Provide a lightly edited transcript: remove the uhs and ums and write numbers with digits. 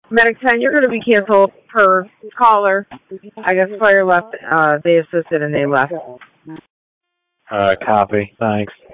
Medic 10, you're going to be canceled per caller. I guess fire left, they assisted and they left. Copy. Thanks.